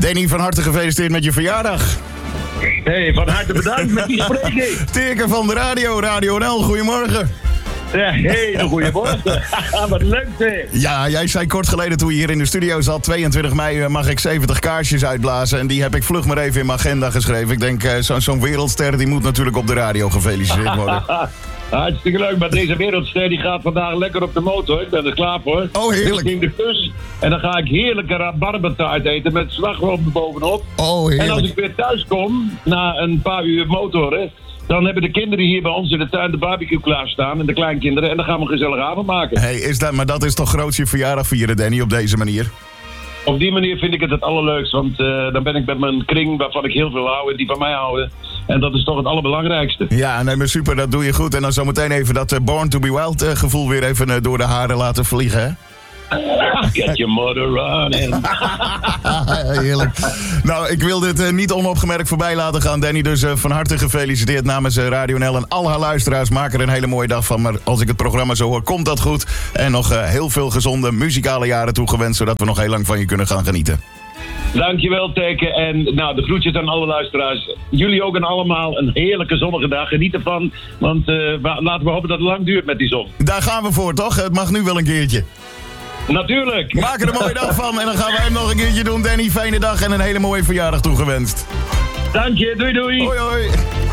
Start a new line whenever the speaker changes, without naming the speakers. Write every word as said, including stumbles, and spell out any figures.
Danny, van harte gefeliciteerd met je verjaardag.
Hey, van harte bedankt met die spreking.
Teke van de radio, Radio N L, goedemorgen.
Ja, hele goeiemorgen. Wat leuk zeg.
Ja, jij zei kort geleden toen je hier in de studio zat, tweeëntwintig mei mag ik zeventig kaarsjes uitblazen. En die heb ik vlug maar even in mijn agenda geschreven. Ik denk, uh, zo, zo'n wereldster die moet natuurlijk op de radio gefeliciteerd worden.
Hartstikke leuk, maar deze wereldster die gaat vandaag lekker op de motor. Ik ben er klaar voor.
Oh, heerlijk.
In de kus. En dan ga ik heerlijke rabarbertaart eten met slagroom bovenop.
Oh, heerlijk.
En als ik weer thuis kom, na een paar uur motoren, dan hebben de kinderen hier bij ons in de tuin de barbecue klaarstaan. En de kleinkinderen. En dan gaan we een gezellige avond maken.
Hey, is dat, maar dat is toch groot je verjaardag vieren, Danny, op deze manier?
Op die manier vind ik het het allerleukst. Want uh, dan ben ik met mijn kring waarvan ik heel veel hou en die van mij houden. En dat is toch het allerbelangrijkste.
Ja, nee, maar super, dat doe je goed. En dan zometeen even dat uh, Born to be Wild uh, gevoel weer even uh, door de haren laten vliegen, hè?
Get your mother running.
Heerlijk. Nou, ik wil dit uh, niet onopgemerkt voorbij laten gaan, Danny. Dus uh, van harte gefeliciteerd namens uh, Radio N L en al haar luisteraars. Maak er een hele mooie dag van. Maar als ik het programma zo hoor, komt dat goed. En nog uh, heel veel gezonde muzikale jaren toegewenst, zodat we nog heel lang van je kunnen gaan genieten.
Dankjewel, Teke. En nou, de groetjes aan alle luisteraars. Jullie ook en allemaal een heerlijke zonnige dag. Geniet ervan, want uh, laten we hopen dat het lang duurt met die zon.
Daar gaan we voor, toch? Het mag nu wel een keertje.
Natuurlijk.
Maak er een mooie dag van en dan gaan wij hem nog een keertje doen. Danny, fijne dag en een hele mooie verjaardag toegewenst.
Dank je, doei doei.
Hoi hoi.